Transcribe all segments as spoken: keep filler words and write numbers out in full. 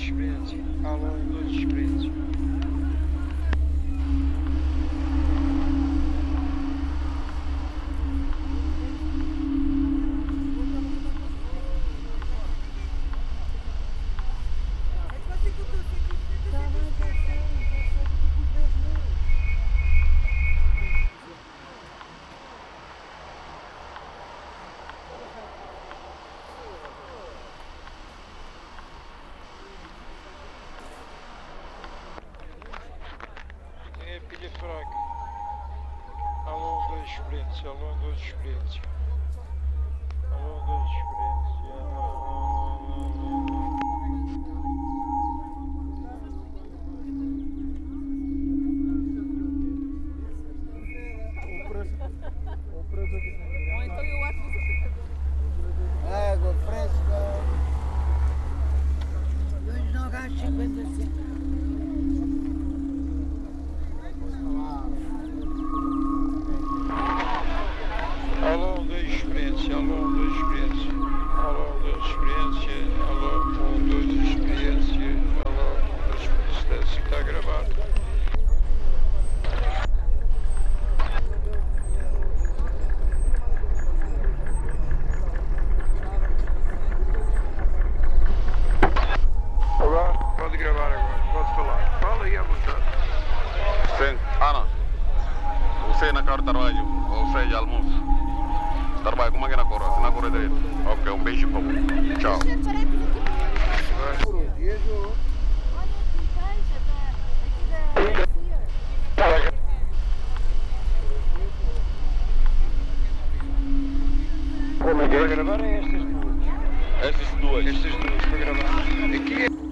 experiência. Alô, um, dois, experiência. É pilha fraca. Alô, um, dois, experiência. Alô, um, dois, experiência. Alô, um, dois, Ou então eu acho que Água fresca. Dois não gastam cinquenta e cinco. Alô, um, dois, experiência. Alô, um, dois, experiência. Alô, um, dois, experiência. Alô, um, dois, experiência. Alô, um, dois, experiência. Está a gravar. Agora, pode gravar agora. Pode falar. Fala aí à vontade. Sim, Ana, você na cara de trabalho, ou seja, almoço. Trabalho com máquina cora, se na cora direito. Ok, um beijo para você. Tchau. Como é que é? Para gravar é estas duas. Essas duas. Estas duas para gravar. Aqui é.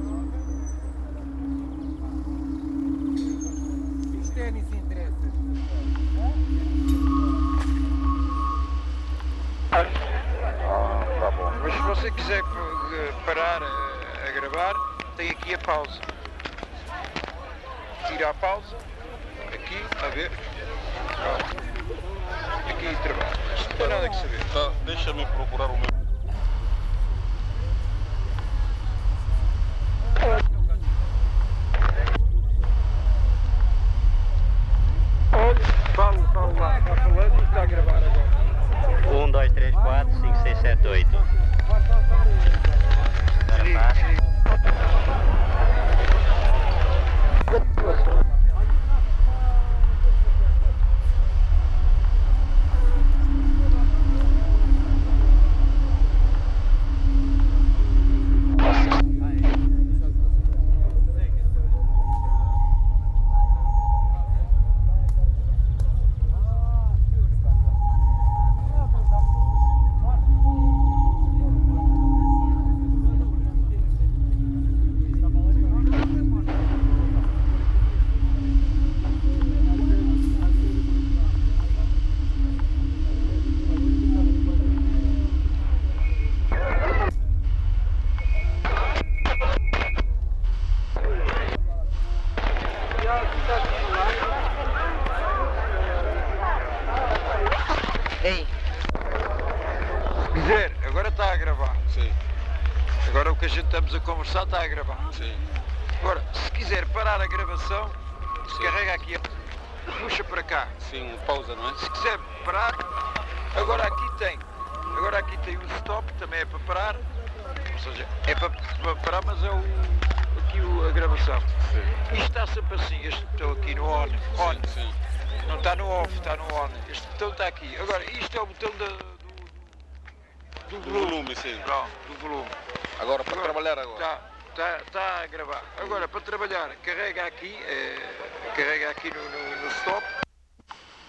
Os ténis interessam. Ah, tá bom. Mas se você quiser eh, parar a, a gravar, tem aqui a pausa. Tira a pausa. Aqui, a ver. Pronto. Aqui e trabalho. Isto não tem nada que saber. Tá, deixa-me procurar o meu. Fala, fala lá. Está falando e está a gravar agora. um, dois, três, quatro, cinco, seis, sete, oito. Sim, sim. Ei, Se quiser, agora está a gravar. Sim, Agora o que a gente estamos a conversar está a gravar. sim. Agora, se quiser parar a gravação, se Sim. carrega aqui, puxa para cá. Sim, pausa, não é? Se quiser parar, agora aqui tem. Agora aqui tem o stop, também é para parar. Ou seja, é para, para parar, mas é o, aqui o, a gravação. Sim. Isto está sempre assim, este botão aqui no on. on. Sim, sim. Não está no off, está no on. Este botão está aqui. Agora, isto é o botão da, do, do Do volume. volume, sim. Pronto, do volume. Agora, para trabalhar agora. Está, está, está a gravar. Agora, para trabalhar, carrega aqui, eh, carrega aqui no, no, no stop.